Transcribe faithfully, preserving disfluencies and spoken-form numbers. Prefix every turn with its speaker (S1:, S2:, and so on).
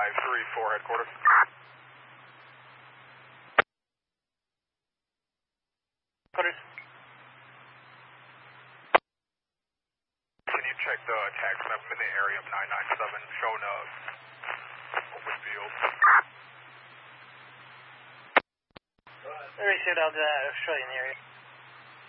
S1: five three four headquarters.
S2: Headquarters.
S1: Can you check the tax map in the area of nine nine seven, showing a open field?
S2: I received out the Australian area.